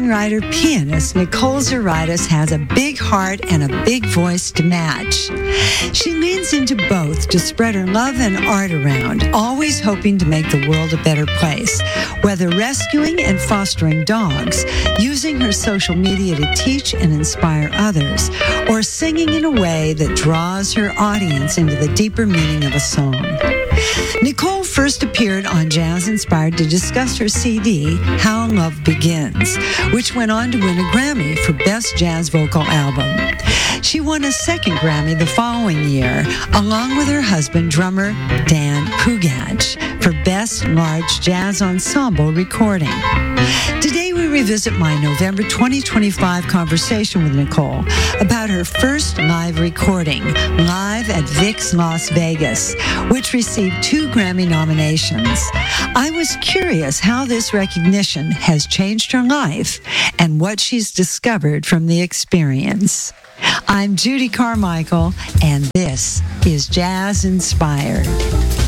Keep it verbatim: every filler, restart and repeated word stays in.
singer-songwriter pianist Nicole Zaritis has a big heart and a big voice to match. She leans into both to spread her love and art around, always hoping to make the world a better place, whether rescuing and fostering dogs, using her social media to teach and inspire others, or singing in a way that draws her audience into the deeper meaning of a song. Nicole first appeared on Jazz Inspired to discuss her C D, How Love Begins, which went on to win a Grammy for Best Jazz Vocal Album. She won a second Grammy the following year, along with her husband, drummer Dan Pugach, for Best Large Jazz Ensemble Recording. Today we revisit my November twenty twenty-five conversation with Nicole about her first live recording, live at Vic's Las Vegas, which received two Grammy nominations. I was curious how this recognition has changed her life and what she's discovered from the experience. I'm Judy Carmichael, and this is Jazz Inspired.